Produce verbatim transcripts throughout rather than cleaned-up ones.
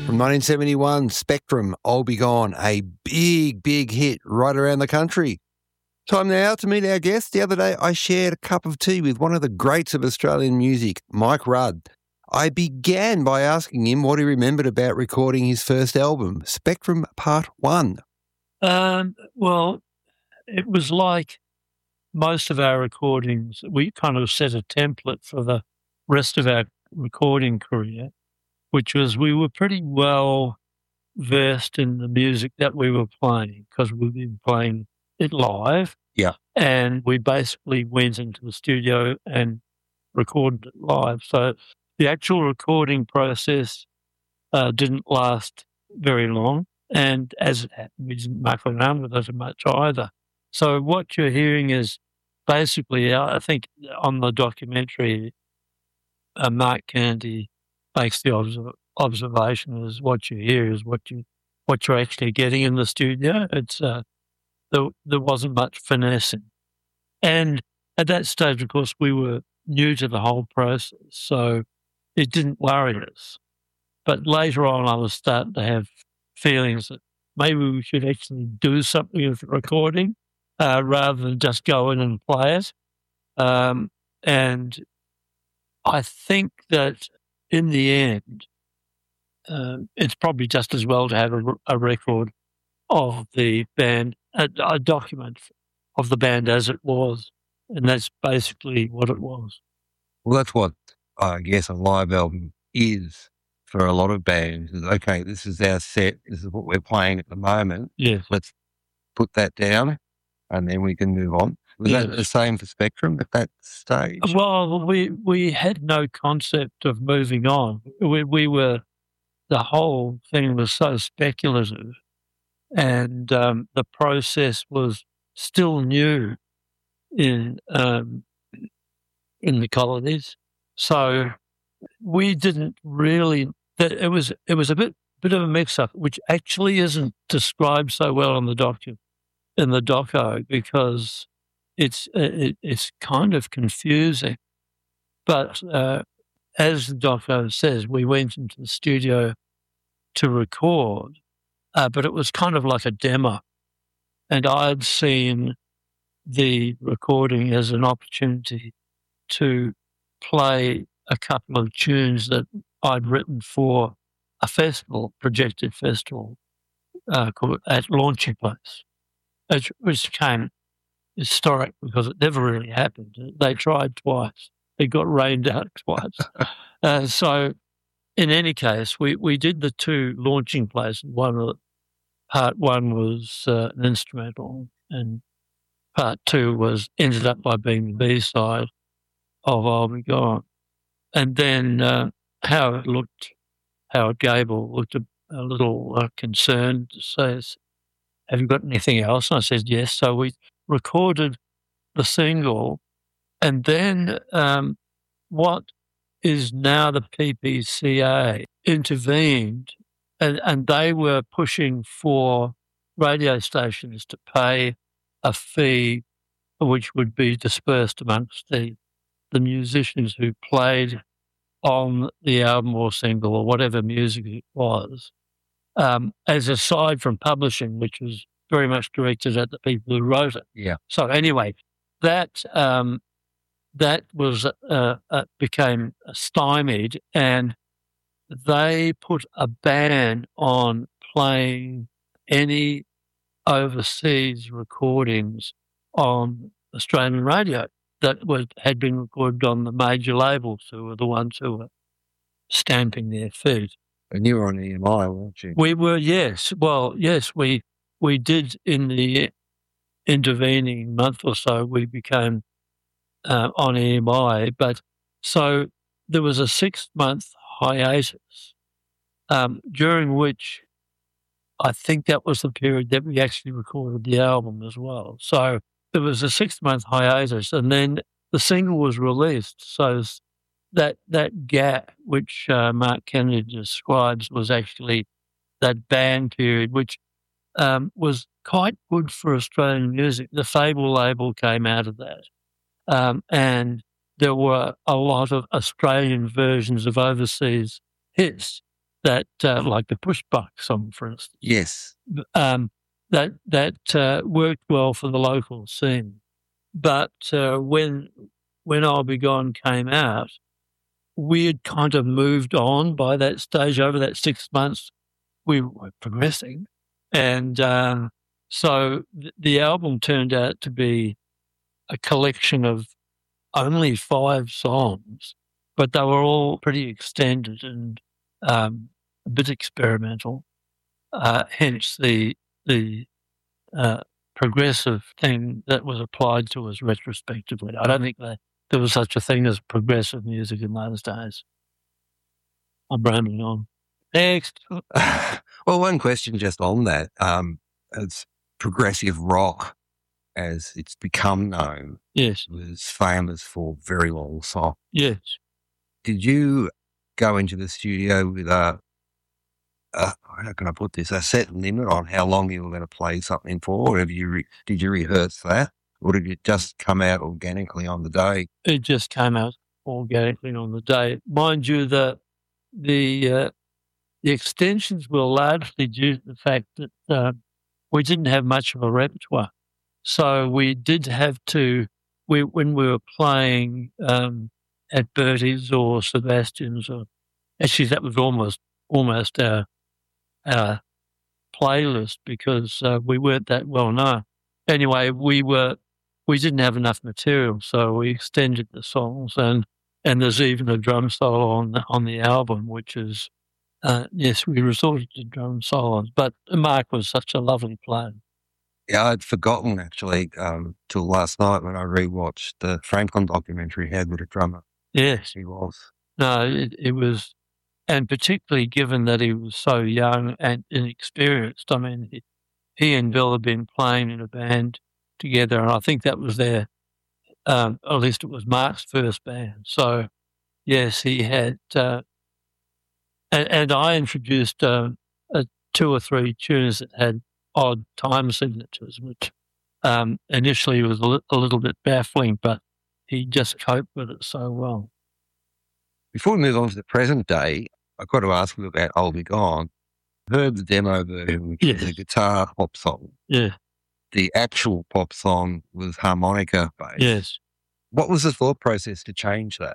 From nineteen seventy-one, Spectrum, I'll Be Gone, a big, big hit right around the country. Time now to meet our guest. The other day, I shared a cup of tea with one of the greats of Australian music, Mike Rudd. I began by asking him what he remembered about recording his first album, Spectrum Part One. Um, well, it was like most of our recordings. We kind of set a template for the rest of our recording career, which was we were pretty well versed in the music that we were playing because we've been playing it live. Yeah. And we basically went into the studio and recorded it live. So the actual recording process uh, didn't last very long. And as it happened, we didn't muck around with it much either. So what you're hearing is basically, I think on the documentary, uh, Mark Candy makes the observ- observation is what you hear is what you what you're actually getting in the studio. It's uh, there, there wasn't much finessing. And at that stage, of course, we were new to the whole process, so it didn't worry us. But later on, I was starting to have feelings that maybe we should actually do something with the recording uh, rather than just go in and play it. Um, and I think that in the end, um, it's probably just as well to have a, a record of the band, a, a document of the band as it was. And that's basically what it was. Well, that's what I guess a live album is for a lot of bands. Is, okay, this is our set. This is what we're playing at the moment. Yes. Let's put that down and then we can move on. Was yes. that the same for Spectrum at that stage? Well, we we had no concept of moving on. We, we were, the whole thing was so speculative and um, the process was still new in um, in the colonies. So we didn't really, that it was it was a bit bit of a mix-up, which actually isn't described so well in the docu, in the doco because it's it, it's kind of confusing. But uh, as the doco says, we went into the studio to record, uh, but it was kind of like a demo. And I'd seen the recording as an opportunity to play a couple of tunes that I'd written for a festival, projected festival, uh, called at Launching Place, which, which became historic because it never really happened. They tried twice. It got rained out twice. uh, so in any case, we, we did the two Launching Places. One of the, part one was uh, an instrumental and part two was ended up by being the B-side of I'll Be Gone. And then uh, Howard looked, Howard Gable looked a, a little uh, concerned to say, have you got anything else? And I said, yes. So we recorded the single and then um, what is now the P P C A intervened and, and they were pushing for radio stations to pay a fee which would be dispersed amongst the the musicians who played on the album or single or whatever music it was, um, as aside from publishing, which was very much directed at the people who wrote it. Yeah. So anyway, that um, that was uh, uh, became stymied, and they put a ban on playing any overseas recordings on Australian radio that was, had been recorded on the major labels who were the ones who were stamping their feet. And you were on E M I, weren't you? We were, yes. Well, yes, we we did in the intervening month or so, we became uh, on E M I. But so there was a six-month hiatus um, during which I think that was the period that we actually recorded the album as well. So there was a six-month hiatus, and then the single was released. So that that gap, which uh, Mark Kennedy describes, was actually that ban period, which um, was quite good for Australian music. The Fable label came out of that, um, and there were a lot of Australian versions of overseas hits that uh, like the Pushbuck song, for instance. Yes. Um, that that uh, worked well for the local scene. But uh, when when I'll Be Gone came out, we had kind of moved on by that stage. Over that six months, we were progressing. And um, so th- the album turned out to be a collection of only five songs, but they were all pretty extended and um, a bit experimental. Uh, hence the the uh, progressive thing that was applied to us retrospectively. I don't think that there was such a thing as progressive music in those days. I'm rambling on. Next. Well, one question just on that. Um, it's progressive rock, as it's become known, Yes. was famous for very long songs. Yes. Did you go into the studio with a, a how can I put this, a set limit on how long you were going to play something for? Or have you re- did you rehearse that? Or did it just come out organically on the day? It just came out organically on the day. Mind you, the the uh, the extensions were largely due to the fact that uh, we didn't have much of a repertoire. So we did have to, we when we were playing um, at Bertie's or Sebastian's, or actually that was almost almost our, our playlist because uh, we weren't that well known. Anyway, we were we didn't have enough material, so we extended the songs, and and there's even a drum solo on the, on the album, which is uh, yes, we resorted to drum solos. But Mark was such a lovely player. Yeah, I'd forgotten actually um, till last night when I rewatched the Franklin documentary how good a drummer Yes, he was. no, it, it was, and particularly given that he was so young and inexperienced. I mean, he, he and Bill had been playing in a band together, and I think that was their, um, at least it was Mark's first band. So, yes, he had, uh, and, and I introduced uh, uh, two or three tunes that had odd time signatures, which um, initially was a, li- a little bit baffling, but he just coped with it so well. Before we move on to the present day, I've got to ask you about I'll Be Gone. I heard the demo version, which Yes. was a guitar pop song. Yeah, The actual pop song was harmonica based. yes. What was the thought process to change that?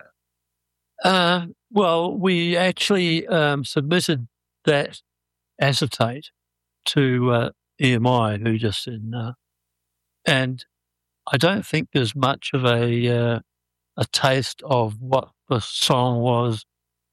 Uh, well, we actually um, submitted that acetate to uh, E M I, who just said no. And I don't think there's much of a uh, a taste of what the song was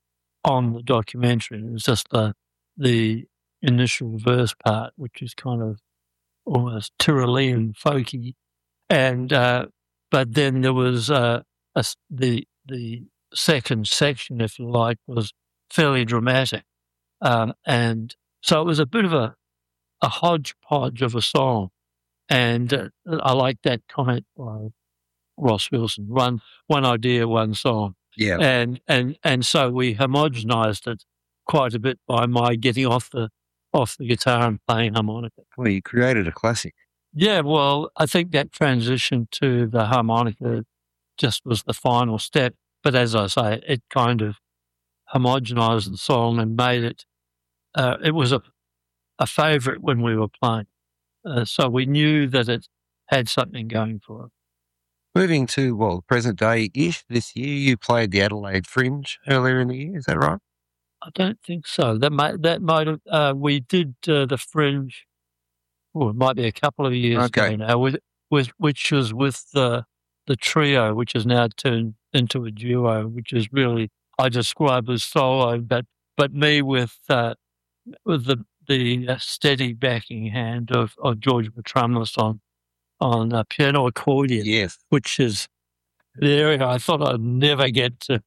on the documentary. It was just the the initial verse part, which is kind of almost Tyrolean folky, and uh, but then there was uh, a s the the second section, if you like, was fairly dramatic, um, and so it was a bit of a a hodgepodge of a song. And uh, I like that comment by Ross Wilson: one one idea, one song. Yeah. And and and so we homogenized it quite a bit by my getting off the off the guitar and playing harmonica. Well, you created a classic. Yeah, well, I think that transition to the harmonica just was the final step. But as I say, it kind of homogenized the song and made it. Uh, it was a a favourite when we were playing, uh, so we knew that it had something going for it. Moving to, well, present day-ish this year, you played the Adelaide Fringe earlier in the year, is that right? I don't think so. That might that might have. Uh, we did uh, the Fringe. Well, it might be a couple of years Okay. ago now, with, with which was with the the trio, which has now turned into a duo, which is really I describe as solo, but but me with uh, with the the uh, steady backing hand of, of George Matrumlis on on uh, piano accordion, Yes. which is the area I thought I'd never get to.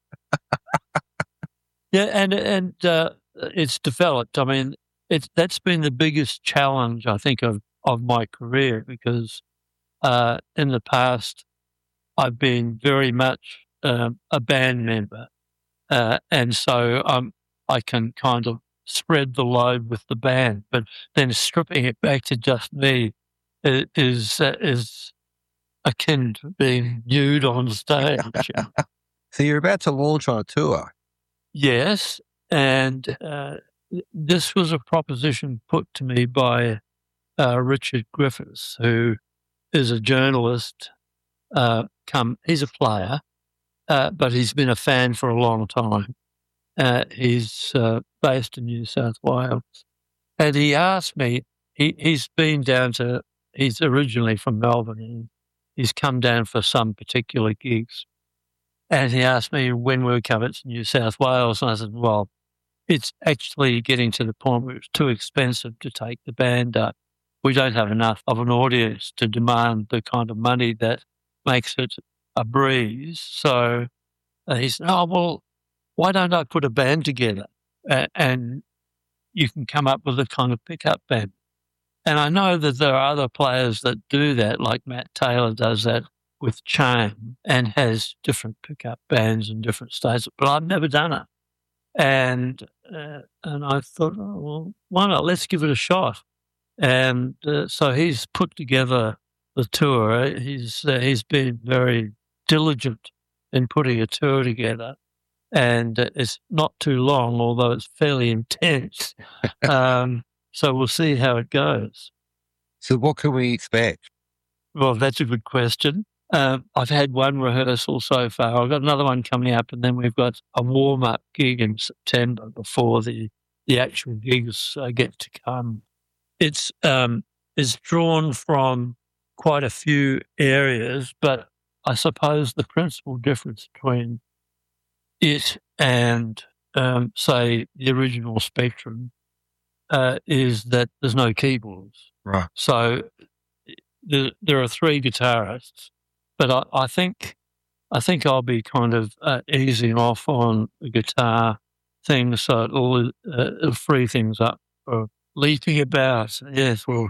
Yeah, and and uh, it's developed. I mean, it's that's been the biggest challenge I think of of my career, because uh, in the past I've been very much um, a band member, uh, and so um, I can kind of spread the load with the band, but then stripping it back to just me i- is uh, is akin to being nude on stage. So you're about to launch on a tour. Yes, and uh, this was a proposition put to me by uh, Richard Griffiths, who is a journalist. Uh, come, he's a player, uh, but he's been a fan for a long time. Uh, he's uh, based in New South Wales, and he asked me. He he's been down to. He's originally from Melbourne, and he's come down for some particular gigs. And he asked me when we were coming to New South Wales, and I said, "Well, it's actually getting to the point where it's too expensive to take the band up. We don't have enough of an audience to demand the kind of money that makes it a breeze." So uh, he said, "Oh, well, why don't I put a band together uh, and you can come up with a kind of pickup band?" And I know that there are other players that do that, like Matt Taylor does that with Chain and has different pickup bands in different states, but I've never done it. And uh, and I thought, oh, well, why not? Let's give it a shot. And uh, so he's put together the tour. He's uh, he's been very diligent in putting a tour together, and uh, it's not too long, although it's fairly intense. um, so we'll see how it goes. So what can we expect? Well, that's a good question. Um, I've had one rehearsal so far. I've got another one coming up, and then we've got a warm-up gig in September before the, the actual gigs uh, get to come. It's um, it's drawn from quite a few areas, but I suppose the principal difference between it and, um, say, the original Spectrum uh, is that there's no keyboards. Right. So there, there are three guitarists. But I, I think I think I'll be kind of uh, easing off on the guitar thing, so it'll, uh, it'll free things up for leaping about. Yes, well,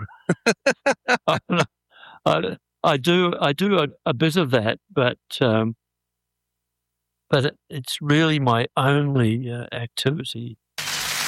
I, I, I do I do a, a bit of that, but um, but it, it's really my only uh, activity